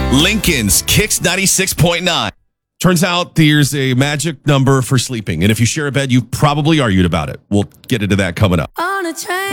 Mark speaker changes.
Speaker 1: Lincoln's Kicks 96.9. Turns out there's a magic number for sleeping. And if you share a bed, you've probably argued about it. We'll get into that coming up.
Speaker 2: On a train.